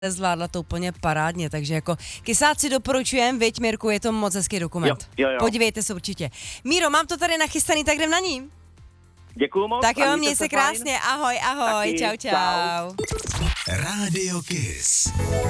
zvládla to úplně parádně, takže jako Kysáci doporučujem, viď Mirku, je to moc hezký dokument. Jo. Podívejte se určitě. Míro, mám to tady nachystaný, tak jdem na ní. Děkuju moc. Tak jo, měj se krásně, ahoj, Taky, čau. čau. Rádio Kiss.